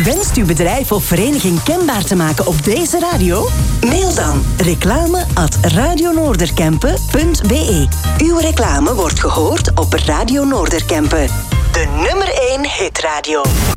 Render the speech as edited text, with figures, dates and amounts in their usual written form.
Wenst uw bedrijf of vereniging kenbaar te maken op deze radio? Mail dan reclame@radionoorderkempen.be. Uw reclame wordt gehoord op Radio Noorderkempen. De nummer 1 hitradio.